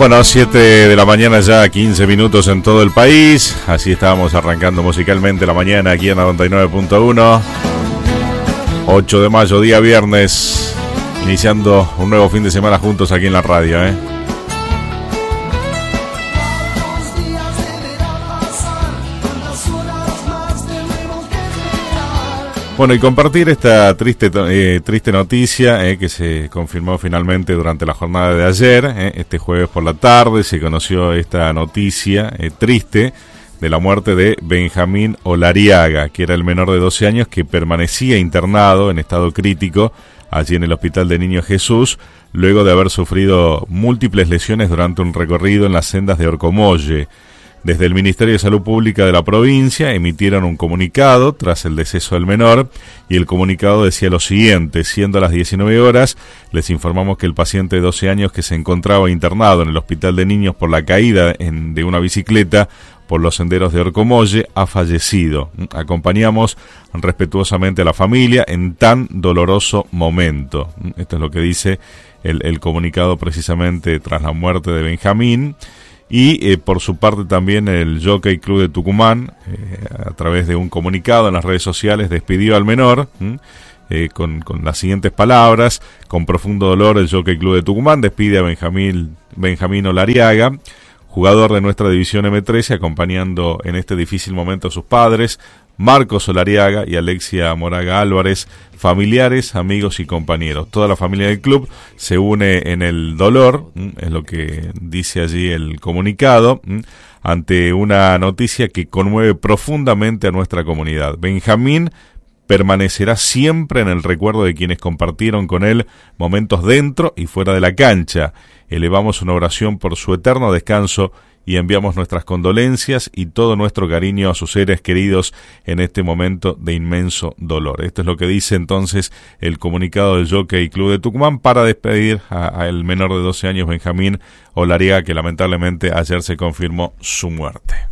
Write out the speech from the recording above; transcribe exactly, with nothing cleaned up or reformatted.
Bueno, siete de la mañana ya, quince minutos en todo el país. Así estábamos arrancando musicalmente la mañana aquí en noventa y nueve punto uno. ocho de mayo, día viernes, iniciando un nuevo fin de semana juntos aquí en la radio, ¿eh? Bueno, y compartir esta triste eh, triste noticia eh, que se confirmó finalmente durante la jornada de ayer. Eh, este jueves por la tarde se conoció esta noticia eh, triste de la muerte de Benjamín Olariaga, que era el menor de doce años que permanecía internado en estado crítico allí en el Hospital de Niños Jesús, luego de haber sufrido múltiples lesiones durante un recorrido en las sendas de Orcomolle. Desde el Ministerio de Salud Pública de la provincia emitieron un comunicado tras el deceso del menor, y el comunicado decía lo siguiente: siendo las diecinueve horas, les informamos que el paciente de doce años que se encontraba internado en el Hospital de Niños por la caída en, de una bicicleta por los senderos de Orcomolle ha fallecido. Acompañamos respetuosamente a la familia en tan doloroso momento. Esto es lo que dice el, el comunicado precisamente tras la muerte de Benjamín. Y eh, por su parte también el Jockey Club de Tucumán, eh, a través de un comunicado en las redes sociales, despidió al menor eh, con, con las siguientes palabras: con profundo dolor, el Jockey Club de Tucumán despide a Benjamín, Benjamín Olariaga, jugador de nuestra división eme trece, acompañando en este difícil momento a sus padres, Marcos Olariaga y Alexia Moraga Álvarez, familiares, amigos y compañeros. Toda la familia del club se une en el dolor, es lo que dice allí el comunicado, ante una noticia que conmueve profundamente a nuestra comunidad. Benjamín permanecerá siempre en el recuerdo de quienes compartieron con él momentos dentro y fuera de la cancha. Elevamos una oración por su eterno descanso y enviamos nuestras condolencias y todo nuestro cariño a sus seres queridos en este momento de inmenso dolor. Esto es lo que dice entonces el comunicado del Jockey Club de Tucumán para despedir al menor de doce años, Benjamín Olariaga, que lamentablemente ayer se confirmó su muerte.